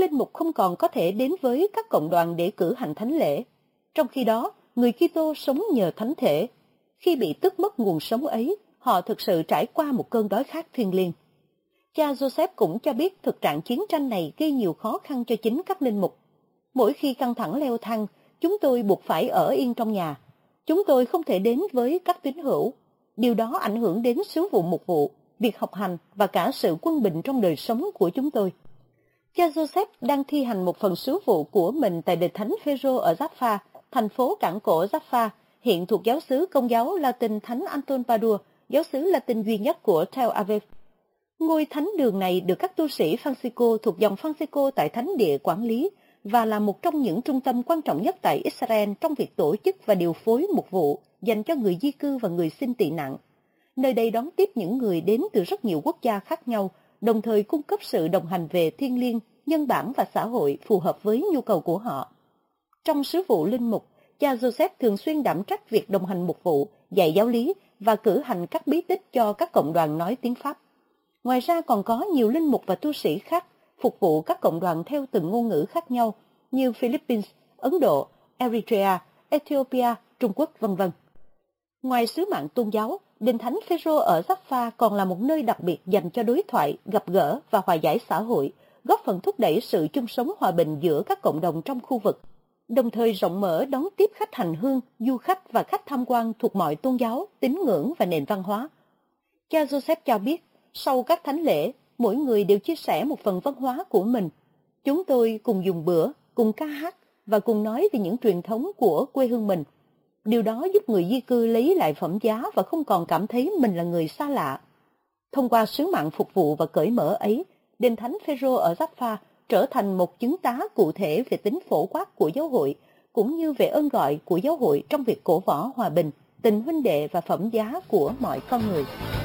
linh mục không còn có thể đến với các cộng đoàn để cử hành thánh lễ. Trong khi đó, người Kitô sống nhờ thánh thể. Khi bị tước mất nguồn sống ấy, họ thực sự trải qua một cơn đói khát thiêng liêng. Cha Joseph cũng cho biết thực trạng chiến tranh này gây nhiều khó khăn cho chính các linh mục. Mỗi khi căng thẳng leo thang, chúng tôi buộc phải ở yên trong nhà. Chúng tôi không thể đến với các tín hữu. Điều đó ảnh hưởng đến sứ vụ mục vụ, việc học hành và cả sự quân bình trong đời sống của chúng tôi. Cha Joseph đang thi hành một phần sứ vụ của mình tại đền Thánh Phêrô ở Jaffa, thành phố cảng cổ Jaffa, hiện thuộc giáo xứ Công giáo Latin Thánh Anton Padua, giáo xứ Latin duy nhất của Tel Aviv. Ngôi thánh đường này được các tu sĩ Francisco thuộc dòng Francisco tại thánh địa quản lý và là một trong những trung tâm quan trọng nhất tại Israel trong việc tổ chức và điều phối mục vụ dành cho người di cư và người xin tị nạn. Nơi đây đón tiếp những người đến từ rất nhiều quốc gia khác nhau, đồng thời cung cấp sự đồng hành về thiêng liêng, nhân bản và xã hội phù hợp với nhu cầu của họ. Trong sứ vụ linh mục, cha Joseph thường xuyên đảm trách việc đồng hành mục vụ, dạy giáo lý và cử hành các bí tích cho các cộng đoàn nói tiếng Pháp. Ngoài ra còn có nhiều linh mục và tu sĩ khác phục vụ các cộng đoàn theo từng ngôn ngữ khác nhau như Philippines, Ấn Độ, Eritrea, Ethiopia, Trung Quốc, v.v. Ngoài sứ mạng tôn giáo, đền Thánh Phêrô ở Jaffa còn là một nơi đặc biệt dành cho đối thoại, gặp gỡ và hòa giải xã hội, góp phần thúc đẩy sự chung sống hòa bình giữa các cộng đồng trong khu vực, đồng thời rộng mở đón tiếp khách hành hương, du khách và khách tham quan thuộc mọi tôn giáo, tín ngưỡng và nền văn hóa. Cha Joseph cho biết, sau các thánh lễ, mỗi người đều chia sẻ một phần văn hóa của mình. Chúng tôi cùng dùng bữa, cùng ca hát và cùng nói về những truyền thống của quê hương mình. Điều đó giúp người di cư lấy lại phẩm giá và không còn cảm thấy mình là người xa lạ. Thông qua sứ mạng phục vụ và cởi mở ấy, đền Thánh Phêrô ở Jaffa trở thành một chứng tá cụ thể về tính phổ quát của giáo hội, cũng như về ơn gọi của giáo hội trong việc cổ võ hòa bình, tình huynh đệ và phẩm giá của mọi con người.